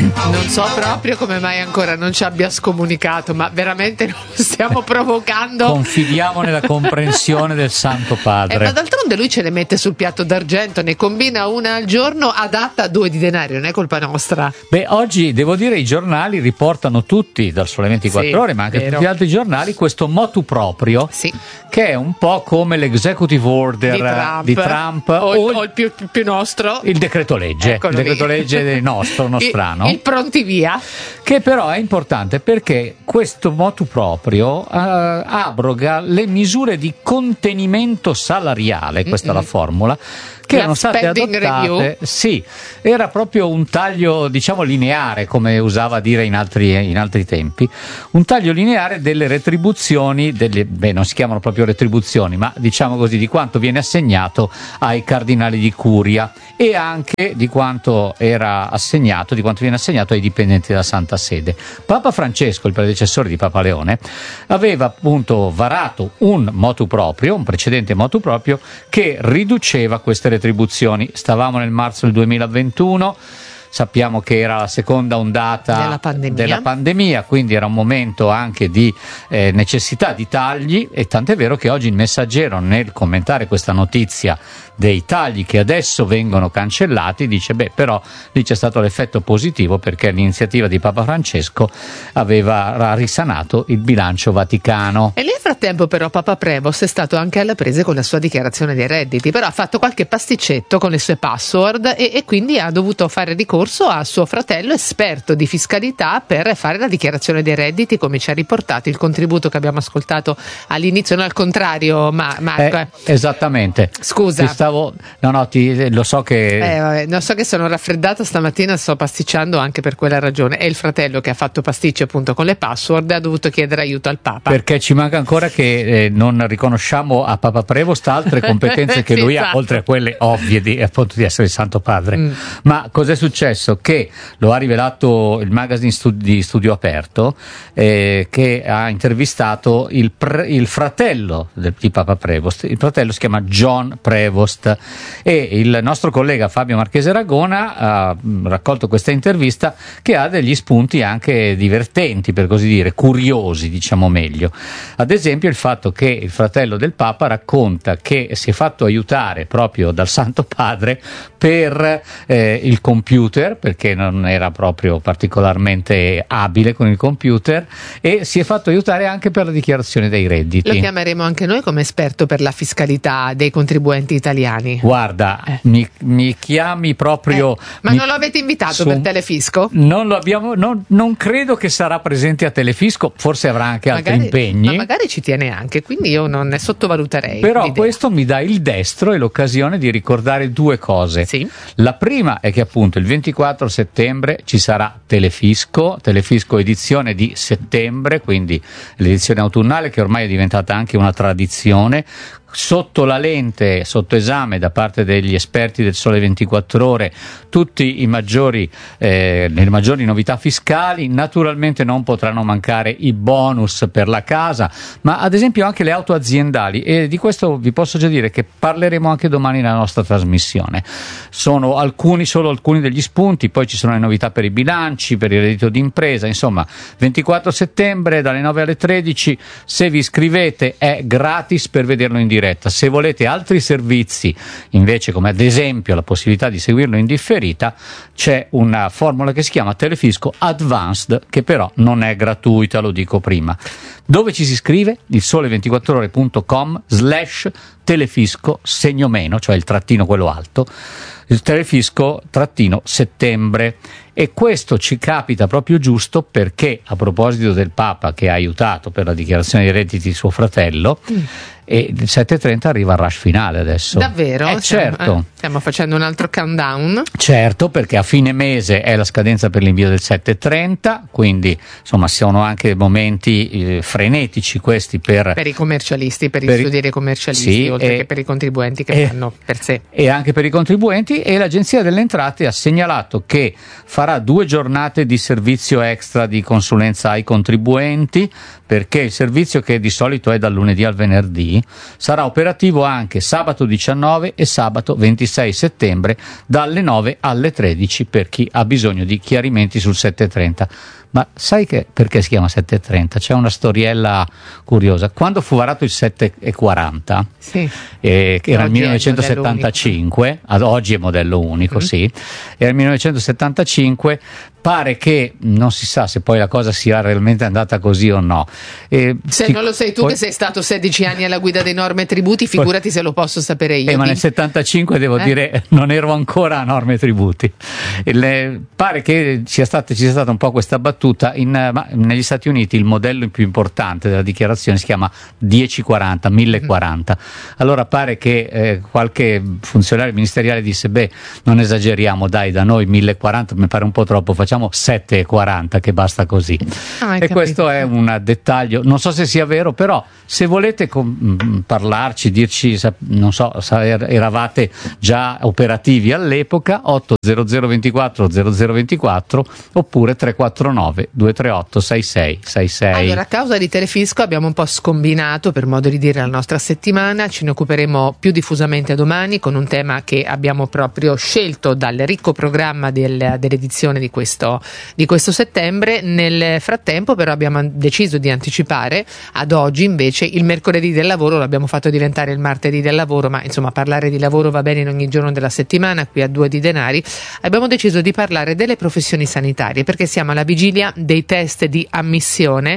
Non so proprio come mai ancora non ci abbia scomunicato, ma veramente lo stiamo provocando. Confidiamo nella comprensione del Santo Padre. Ma d'altronde lui ce le mette sul piatto d'argento, ne combina una al giorno, adatta a 2 di denari, non è colpa nostra. Beh, oggi devo dire i giornali riportano tutti, dal Sole 24 Ore, ma anche tutti gli altri giornali, questo motu proprio, che è un po' come l'executive order di Trump o il più nostro, il decreto legge, il decreto legge nostrano. Il pronti via. Che però è importante perché questo motu proprio abroga le misure di contenimento salariale, questa è la formula, che erano state adottate. Sì, era proprio un taglio, diciamo, lineare, come usava dire in altri tempi, un taglio lineare delle retribuzioni, non si chiamano proprio retribuzioni, ma diciamo così, di quanto viene assegnato ai cardinali di curia e anche di quanto era assegnato, di quanto viene assegnato ai dipendenti della Santa Sede. Papa Francesco, il predecessore di Papa Leone, aveva appunto varato un precedente motu proprio che riduceva queste retribuzioni. Stavamo nel marzo del 2021, sappiamo che era la seconda ondata della pandemia, quindi era un momento anche di necessità di tagli, e tant'è vero che oggi il Messaggero, nel commentare questa notizia dei tagli che adesso vengono cancellati, dice però lì c'è stato l'effetto positivo, perché l'iniziativa di Papa Francesco aveva risanato il bilancio vaticano. E nel frattempo però Papa Prevost è stato anche alle prese con la sua dichiarazione dei redditi, però ha fatto qualche pasticcetto con le sue password e quindi ha dovuto fare ricorso a suo fratello esperto di fiscalità per fare la dichiarazione dei redditi, come ci ha riportato il contributo che abbiamo ascoltato all'inizio, non al contrario, Marco. Esattamente. Scusa. Lo so che sono raffreddata stamattina, sto pasticciando anche per quella ragione. È il fratello che ha fatto pasticci appunto con le password e ha dovuto chiedere aiuto al Papa. Perché ci manca ancora che non riconosciamo a Papa Prevost altre competenze che lui ha, oltre a quelle ovvie di essere il Santo Padre. Ma cos'è successo? Che lo ha rivelato il magazine di Studio Aperto, che ha intervistato il fratello di Papa Prevost. Il fratello si chiama John Prevost, e il nostro collega Fabio Marchese Ragona ha raccolto questa intervista, che ha degli spunti anche divertenti, per così dire, curiosi, diciamo meglio. Ad esempio il fatto che il fratello del Papa racconta che si è fatto aiutare proprio dal Santo Padre per il computer, perché non era proprio particolarmente abile con il computer, e si è fatto aiutare anche per la dichiarazione dei redditi. Lo chiameremo anche noi come esperto per la fiscalità dei contribuenti italiani. Guarda, mi chiami proprio. Ma non lo avete invitato per Telefisco? Non lo abbiamo, non credo che sarà presente a Telefisco, forse avrà anche altri impegni. Ma magari ci tiene anche, quindi io non ne sottovaluterei. Però l'idea. Questo mi dà il destro e l'occasione di ricordare due cose. Sì. La prima è che appunto il 24 settembre ci sarà Telefisco edizione di settembre, quindi l'edizione autunnale, che ormai è diventata anche una tradizione, sotto la lente, sotto esame da parte degli esperti del Sole 24 Ore, tutti le maggiori novità fiscali. Naturalmente non potranno mancare i bonus per la casa, ma ad esempio anche le auto aziendali, e di questo vi posso già dire che parleremo anche domani nella nostra trasmissione. Sono solo alcuni degli spunti, poi ci sono le novità per i bilanci, per il reddito d'impresa, insomma 24 settembre dalle 9 alle 13, se vi iscrivete è gratis per vederlo in diretta. Se volete altri servizi invece, come ad esempio la possibilità di seguirlo in differita, c'è una formula che si chiama Telefisco Advanced, che però non è gratuita, lo dico prima. Dove ci si iscrive? Il sole24ore.com/telefisco _, cioè il trattino quello alto, il Telefisco-settembre. E questo ci capita proprio giusto perché, a proposito del Papa che ha aiutato per la dichiarazione dei redditi di suo fratello, e il 7:30 arriva il rush finale adesso. Davvero? Certo. Stiamo facendo un altro countdown? Certo, perché a fine mese è la scadenza per l'invio del 7:30, quindi insomma sono anche momenti frenetici questi per i commercialisti, per gli studieri commercialisti, oltre che per i contribuenti che fanno per sé. E anche per i contribuenti, e l'Agenzia delle Entrate ha segnalato che farà 2 giornate di servizio extra di consulenza ai contribuenti, perché il servizio, che di solito è dal lunedì al venerdì, sarà operativo anche sabato 19 e sabato 26 settembre dalle 9 alle 13 per chi ha bisogno di chiarimenti sul 730. Ma sai che perché si chiama 730? C'è una storiella curiosa. Quando fu varato il 740, sì, che era il 1975, ad oggi è modello unico, sì, era il 1975, pare che non si sa se poi la cosa sia realmente andata così o no. Se non lo sei tu, che sei stato 16 anni alla guida dei Norme Tributi, figurati se lo posso sapere io. Ma nel 75 devo dire non ero ancora a Norme Tributi. Pare che ci sia stata un po' questa battuta. Negli Stati Uniti il modello più importante della dichiarazione si chiama 1040. Allora pare che qualche funzionario ministeriale disse: beh, non esageriamo, dai, da noi 1040 mi pare un po' troppo, facciamo 740 che basta così. E questo è un dettaglio, non so se sia vero, però se volete parlarci, dirci, non so, eravate già operativi all'epoca, 800 24 0024 oppure 349 238 6666. Allora, a causa di Telefisco abbiamo un po' scombinato, per modo di dire, la nostra settimana. Ci ne occuperemo più diffusamente domani con un tema che abbiamo proprio scelto dal ricco programma dell'edizione di questo settembre. Nel frattempo però abbiamo deciso di anticipare ad oggi invece il mercoledì del lavoro, l'abbiamo fatto diventare il martedì del lavoro, ma insomma parlare di lavoro va bene in ogni giorno della settimana, qui a 2 di denari. Abbiamo deciso di parlare delle professioni sanitarie, perché siamo alla vigilia dei test di ammissione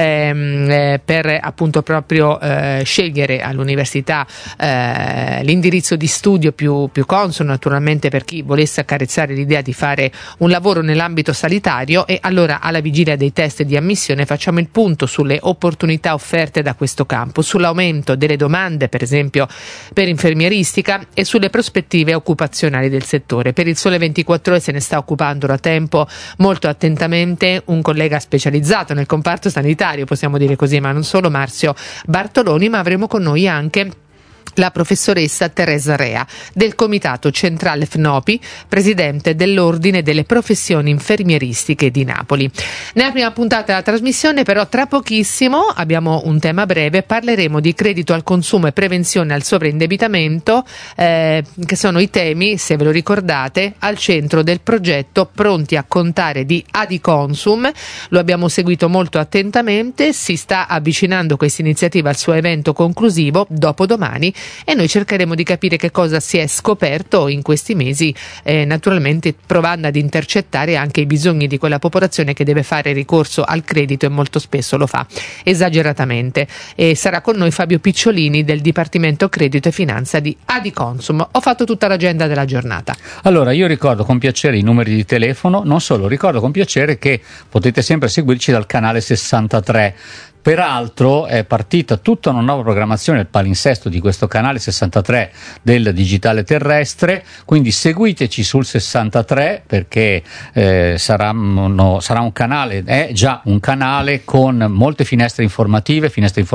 per appunto proprio scegliere all'università l'indirizzo di studio più consono, naturalmente, per chi volesse accarezzare l'idea di fare un lavoro nell'ambito sanitario. E allora, alla vigilia dei test di ammissione, facciamo il punto sulle opportunità offerte da questo campo, sull'aumento delle domande, per esempio per infermieristica, e sulle prospettive occupazionali del settore. Per il Sole 24 Ore se ne sta occupando da tempo molto attentamente un collega specializzato nel comparto sanitario, possiamo dire così, ma non solo, Marzio Bartoloni, ma avremo con noi anche la professoressa Teresa Rea del Comitato Centrale FNOPI, presidente dell'Ordine delle Professioni Infermieristiche di Napoli. Nella prima puntata della trasmissione, però, tra pochissimo abbiamo un tema breve, parleremo di credito al consumo e prevenzione al sovraindebitamento, che sono i temi, se ve lo ricordate, al centro del progetto Pronti a contare di Adiconsum. Lo abbiamo seguito molto attentamente, si sta avvicinando questa iniziativa al suo evento conclusivo dopodomani, e noi cercheremo di capire che cosa si è scoperto in questi mesi, naturalmente provando ad intercettare anche i bisogni di quella popolazione che deve fare ricorso al credito e molto spesso lo fa esageratamente. E sarà con noi Fabio Picciolini del Dipartimento Credito e Finanza di Adiconsum. Ho fatto tutta l'agenda della giornata. Allora, io ricordo con piacere i numeri di telefono, non solo, ricordo con piacere che potete sempre seguirci dal canale 63. Peraltro è partita tutta una nuova programmazione, il palinsesto di questo canale 63 del digitale terrestre, quindi seguiteci sul 63, perché sarà un canale, è già un canale con molte finestre informative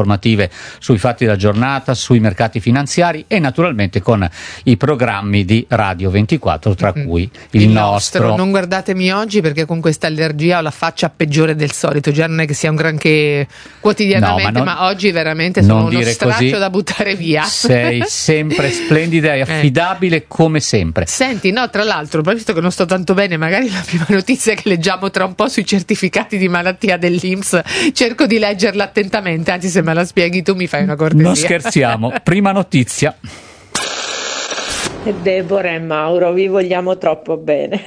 sui fatti della giornata, sui mercati finanziari e naturalmente con i programmi di Radio 24, tra cui il nostro. Non guardatemi oggi, perché con questa allergia ho la faccia peggiore del solito, già non è che sia un granché quotidianamente, no, ma oggi veramente sono uno straccio così, da buttare via. Sei sempre splendida e affidabile come sempre. Senti, no, tra l'altro, visto che non sto tanto bene, magari la prima notizia che leggiamo tra un po' sui certificati di malattia dell'INPS, cerco di leggerla attentamente, anzi se me la spieghi tu mi fai una cortesia. Non scherziamo, prima notizia. Deborah e Mauro, vi vogliamo troppo bene.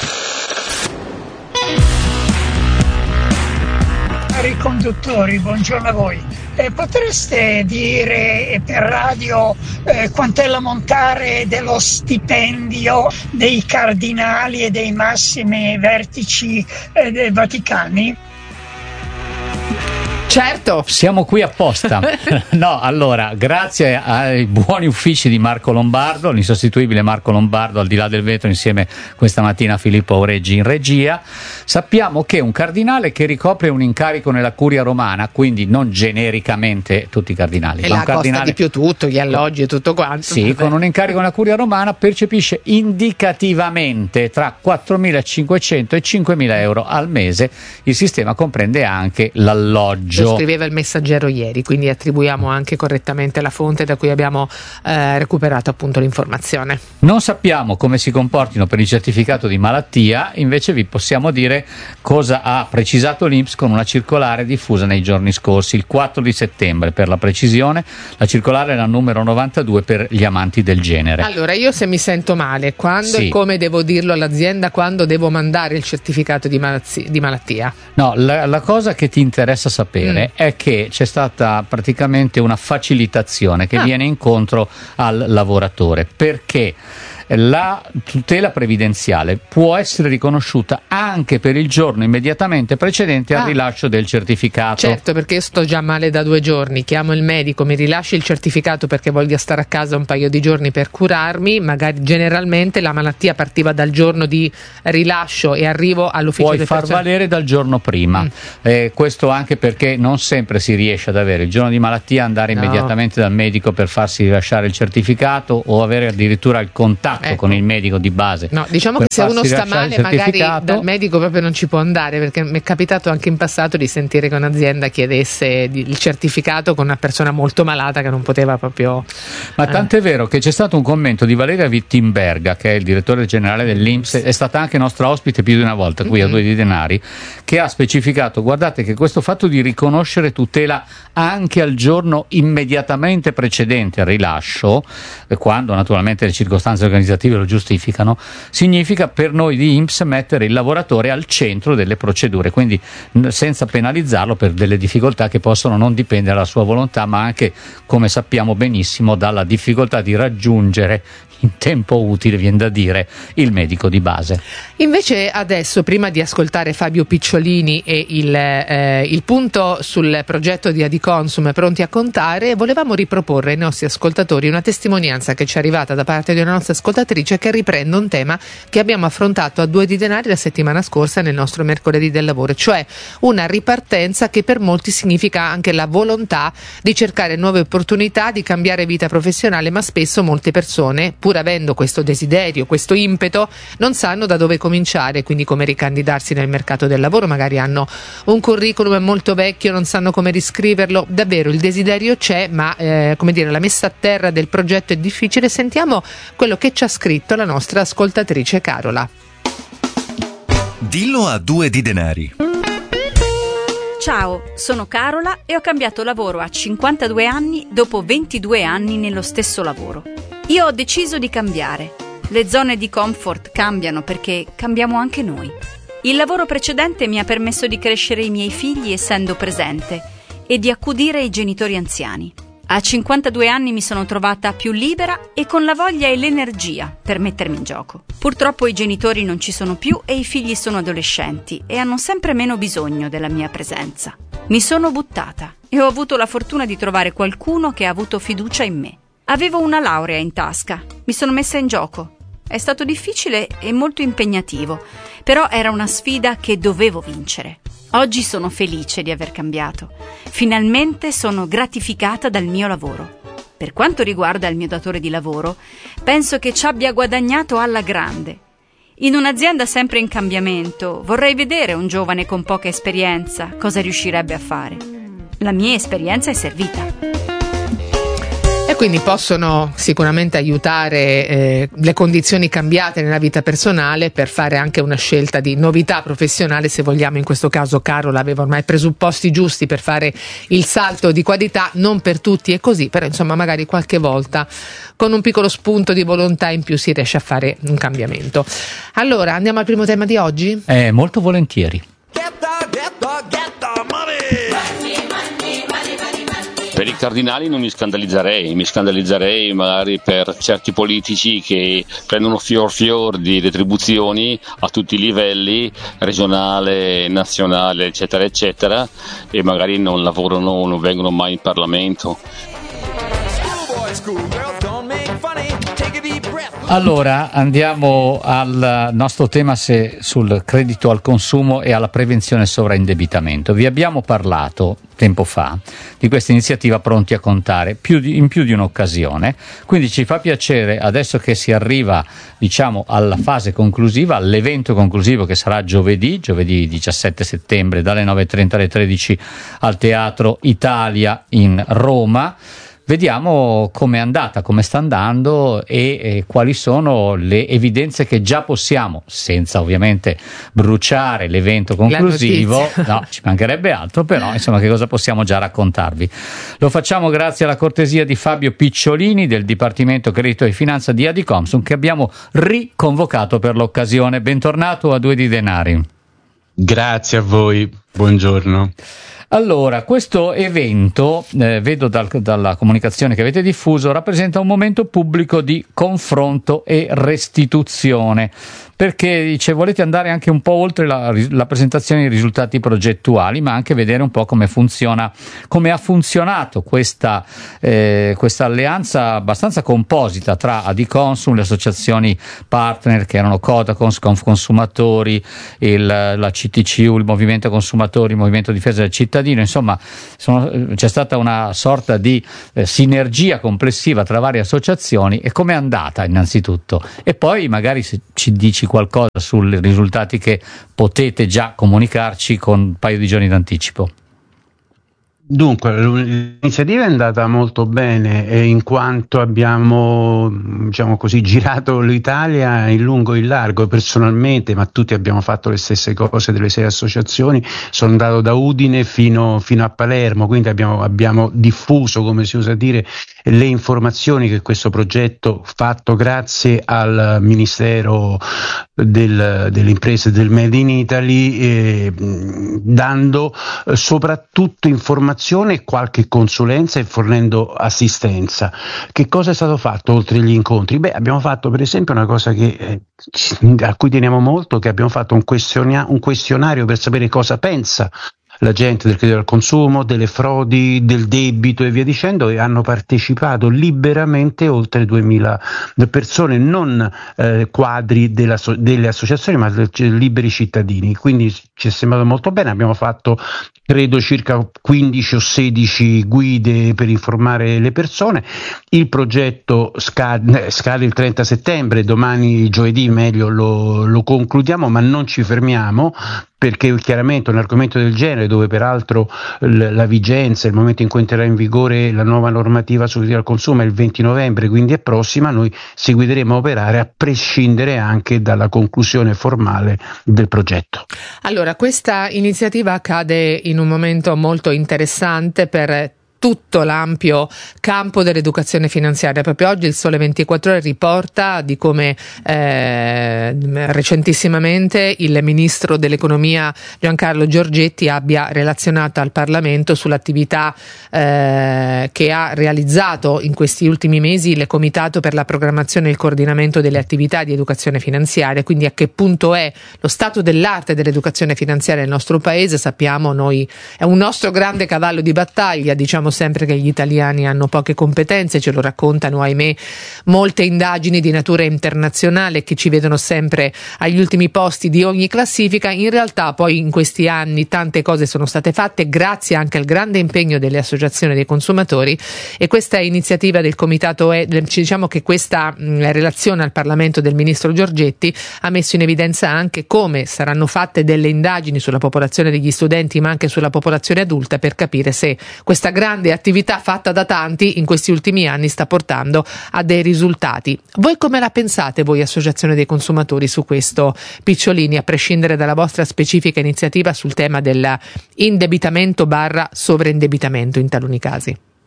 Cari conduttori, buongiorno a voi. Potreste dire per radio quant'è l'ammontare dello stipendio dei cardinali e dei massimi vertici vaticani? Certo. Siamo qui apposta. No, allora, grazie ai buoni uffici di Marco Lombardo, l'insostituibile Marco Lombardo, al di là del vetro, insieme questa mattina a Filippo Aureggi in regia, sappiamo che un cardinale che ricopre un incarico nella curia romana, quindi non genericamente tutti i cardinali, e là costa di più tutto, gli alloggi e tutto quanto. Sì, con un incarico nella curia romana percepisce indicativamente tra 4.500 e 5.000 euro al mese. Il sistema comprende anche l'alloggio. Lo scriveva il Messaggero ieri, quindi attribuiamo anche correttamente la fonte da cui abbiamo recuperato appunto l'informazione. Non sappiamo come si comportino per il certificato di malattia, invece vi possiamo dire cosa ha precisato l'INPS con una circolare diffusa nei giorni scorsi, il 4 di settembre per la precisione. La circolare è la numero 92 per gli amanti del genere. Allora, io se mi sento male, quando e come devo dirlo all'azienda, quando devo mandare il certificato di malattia? No, la cosa che ti interessa sapere è che c'è stata praticamente una facilitazione che viene incontro al lavoratore, perché la tutela previdenziale può essere riconosciuta anche per il giorno immediatamente precedente al rilascio del certificato. Certo, perché io sto già male da 2 giorni, chiamo il medico, mi rilasci il certificato perché voglio stare a casa un paio di giorni per curarmi, magari generalmente la malattia partiva dal giorno di rilascio e arrivo all'ufficio del personale. Puoi far valere dal giorno prima, questo anche perché non sempre si riesce ad avere il giorno di malattia, andare immediatamente dal medico per farsi rilasciare il certificato o avere addirittura il contatto con il medico di base. No, diciamo che se uno sta male magari dal medico proprio non ci può andare, perché mi è capitato anche in passato di sentire che un'azienda chiedesse il certificato con una persona molto malata che non poteva proprio. Ma tant'è vero che c'è stato un commento di Valeria Wittenberga, che è il direttore generale dell'INPS, è stata anche nostra ospite più di una volta qui a Due di Denari, che ha specificato: guardate che questo fatto di riconoscere tutela anche al giorno immediatamente precedente al rilascio, quando naturalmente le circostanze organizzative lo giustificano, significa per noi di INPS mettere il lavoratore al centro delle procedure, quindi senza penalizzarlo per delle difficoltà che possono non dipendere dalla sua volontà, ma anche, come sappiamo benissimo, dalla difficoltà di raggiungere in tempo utile, viene da dire, il medico di base. Invece adesso, prima di ascoltare Fabio Picciolini e il punto sul progetto di Adiconsum Pronti a Contare, volevamo riproporre ai nostri ascoltatori una testimonianza che ci è arrivata da parte di una nostra ascoltatrice, che riprende un tema che abbiamo affrontato a Due di Denari la settimana scorsa nel nostro mercoledì del lavoro, cioè una ripartenza che per molti significa anche la volontà di cercare nuove opportunità, di cambiare vita professionale, ma spesso molte persone, pur avendo questo desiderio, questo impeto, non sanno da dove cominciare, quindi come ricandidarsi nel mercato del lavoro, magari hanno un curriculum molto vecchio, non sanno come riscriverlo. Davvero il desiderio c'è, ma la messa a terra del progetto è difficile. Sentiamo quello che ci ha scritto la nostra ascoltatrice Carola. Dillo a Due di Denari. Ciao, sono Carola e ho cambiato lavoro a 52 anni dopo 22 anni nello stesso lavoro. Io ho deciso di cambiare. Le zone di comfort cambiano perché cambiamo anche noi. Il lavoro precedente mi ha permesso di crescere i miei figli essendo presente e di accudire i genitori anziani. A 52 anni mi sono trovata più libera e con la voglia e l'energia per mettermi in gioco. Purtroppo i genitori non ci sono più e i figli sono adolescenti e hanno sempre meno bisogno della mia presenza. Mi sono buttata e ho avuto la fortuna di trovare qualcuno che ha avuto fiducia in me. Avevo una laurea in tasca, mi sono messa in gioco. È stato difficile e molto impegnativo, però era una sfida che dovevo vincere. Oggi sono felice di aver cambiato. Finalmente sono gratificata dal mio lavoro. Per quanto riguarda il mio datore di lavoro, penso che ci abbia guadagnato alla grande. In un'azienda sempre in cambiamento, vorrei vedere un giovane con poca esperienza cosa riuscirebbe a fare. La mia esperienza è servita. E quindi possono sicuramente aiutare le condizioni cambiate nella vita personale per fare anche una scelta di novità professionale, se vogliamo. In questo caso Carola aveva ormai i presupposti giusti per fare il salto di qualità. Non per tutti è così, però insomma magari qualche volta con un piccolo spunto di volontà in più si riesce a fare un cambiamento. Allora andiamo al primo tema di oggi? Molto volentieri. Per il cardinali non mi scandalizzerei magari per certi politici che prendono fior di retribuzioni a tutti i livelli, regionale, nazionale, eccetera eccetera, e magari non lavorano, non vengono mai in Parlamento. Allora andiamo al nostro tema sul credito al consumo e alla prevenzione sovraindebitamento. Vi abbiamo parlato tempo fa di questa iniziativa Pronti a contare in più di un'occasione, quindi ci fa piacere adesso che si arriva alla fase conclusiva, all'evento conclusivo che sarà giovedì 17 settembre dalle 9:30 alle 13 al Teatro Italia in Roma. Vediamo com'è andata, come sta andando e quali sono le evidenze che già possiamo, senza ovviamente bruciare l'evento conclusivo, no, ci mancherebbe altro, però insomma che cosa possiamo già raccontarvi. Lo facciamo grazie alla cortesia di Fabio Picciolini del Dipartimento Credito e Finanza di Adicomsum, che abbiamo riconvocato per l'occasione. Bentornato a Due di Denari. Grazie a voi, buongiorno. Allora, questo evento, vedo dalla comunicazione che avete diffuso, rappresenta un momento pubblico di confronto e restituzione, perché volete andare anche un po' oltre la presentazione dei risultati progettuali, ma anche vedere un po' come ha funzionato questa alleanza abbastanza composita tra Adicomsum, le associazioni partner che erano Codacons, Consumatori, la CTCU, il Movimento Consumatori, il Movimento Difesa del Cittadino. Insomma, c'è stata una sorta di sinergia complessiva tra varie associazioni. E com'è andata innanzitutto? E poi magari se ci dici qualcosa sui risultati che potete già comunicarci con un paio di giorni d'anticipo. Dunque, l'iniziativa è andata molto bene in quanto abbiamo, girato l'Italia in lungo e in largo personalmente, ma tutti abbiamo fatto le stesse cose delle 6 associazioni. Sono andato da Udine fino a Palermo, quindi abbiamo diffuso, come si usa dire, le informazioni che questo progetto, fatto grazie al Ministero delle Imprese del Made in Italy, dando soprattutto informazioni e qualche consulenza e fornendo assistenza. Che cosa è stato fatto oltre gli incontri? Abbiamo fatto per esempio una cosa a cui teniamo molto, che abbiamo fatto un questionario per sapere cosa pensa la gente del credito al consumo, delle frodi, del debito e via dicendo, e hanno partecipato liberamente oltre 2000 persone, non quadri delle associazioni, ma liberi cittadini. Quindi ci è sembrato molto bene. Abbiamo fatto credo circa 15 o 16 guide per informare le persone. Il progetto scade il 30 settembre, domani giovedì meglio lo concludiamo, ma non ci fermiamo, perché chiaramente un argomento del genere, dove peraltro la vigenza, il momento in cui entrerà in vigore la nuova normativa sul credito al consumo è il 20 novembre, quindi è prossima, noi seguiremo a operare a prescindere anche dalla conclusione formale del progetto. Allora, questa iniziativa accade in un momento molto interessante per tutto l'ampio campo dell'educazione finanziaria. Proprio oggi il Sole 24 Ore riporta di come recentissimamente il ministro dell'economia Giancarlo Giorgetti abbia relazionato al Parlamento sull'attività che ha realizzato in questi ultimi mesi il Comitato per la programmazione e il coordinamento delle attività di educazione finanziaria, quindi a che punto è lo stato dell'arte dell'educazione finanziaria nel nostro paese. Sappiamo noi, è un nostro grande cavallo di battaglia, diciamo sempre che gli italiani hanno poche competenze, ce lo raccontano ahimè molte indagini di natura internazionale che ci vedono sempre agli ultimi posti di ogni classifica. In realtà poi in questi anni tante cose sono state fatte grazie anche al grande impegno delle associazioni dei consumatori, e questa iniziativa del comitato diciamo che questa relazione al Parlamento del ministro Giorgetti ha messo in evidenza anche come saranno fatte delle indagini sulla popolazione degli studenti ma anche sulla popolazione adulta, per capire se questa grande attività fatta da tanti in questi ultimi anni sta portando a dei risultati. Voi come la pensate, voi associazione dei consumatori, su questo, Picciolini, a prescindere dalla vostra specifica iniziativa sul tema dell'indebitamento / sovraindebitamento in taluni casi?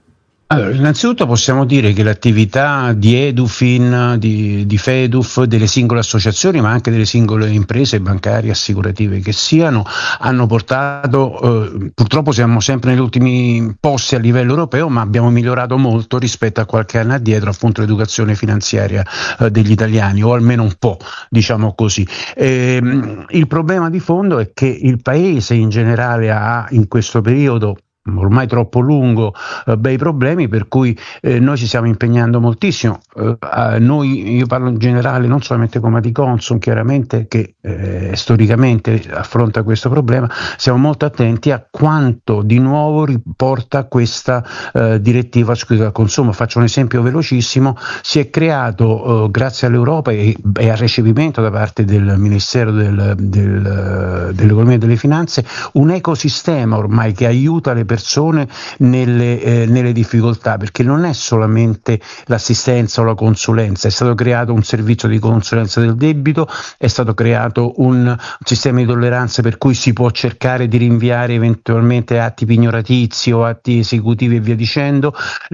Allora, innanzitutto possiamo dire che l'attività di Edufin, di Feduf, delle singole associazioni, ma anche delle singole imprese bancarie, assicurative che siano, hanno portato, purtroppo siamo sempre negli ultimi posti a livello europeo, ma abbiamo migliorato molto rispetto a qualche anno addietro, appunto, l'educazione finanziaria degli italiani, o almeno un po', diciamo così. Il problema di fondo è che il Paese in generale ha in questo periodo ormai troppo lungo bei problemi, per cui noi ci stiamo impegnando moltissimo. Io parlo in generale, non solamente come Adiconsum, chiaramente, che storicamente affronta questo problema, siamo molto attenti a quanto di nuovo riporta questa direttiva sul consumo. Faccio un esempio velocissimo: si è creato grazie all'Europa e al recepimento da parte del Ministero dell'Economia e delle Finanze un ecosistema ormai che aiuta le persone nelle difficoltà, perché non è solamente l'assistenza o la consulenza. È stato creato un servizio di consulenza del debito, è stato creato un sistema di tolleranza per cui si può cercare di rinviare eventualmente atti pignoratizi o atti esecutivi e via dicendo.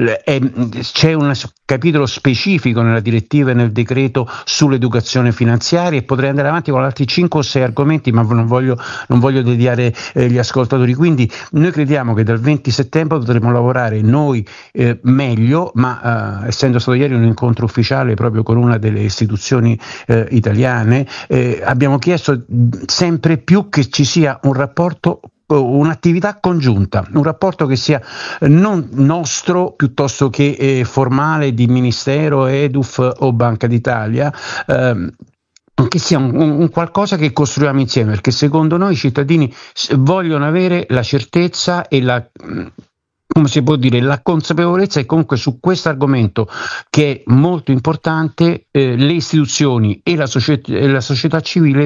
C'è un capitolo specifico nella direttiva e nel decreto sull'educazione finanziaria, e potrei andare avanti con altri 5 o 6 argomenti, ma non voglio deviare gli ascoltatori. Quindi noi crediamo che dal 20 settembre potremo lavorare noi meglio, ma essendo stato ieri un incontro ufficiale proprio con una delle istituzioni italiane, abbiamo chiesto sempre più che ci sia un rapporto, un'attività congiunta, un rapporto che sia non nostro piuttosto che formale di Ministero, Eduf o Banca d'Italia, che sia un qualcosa che costruiamo insieme, perché secondo noi i cittadini vogliono avere la certezza e la, come si può dire, la consapevolezza che comunque su questo argomento, che è molto importante, le istituzioni e la società civile